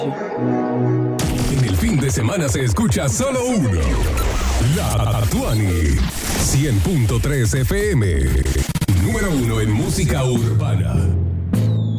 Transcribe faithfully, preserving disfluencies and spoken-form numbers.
En el fin de semana se escucha solo uno. La Tuani. cien punto tres F M. Número uno en música urbana.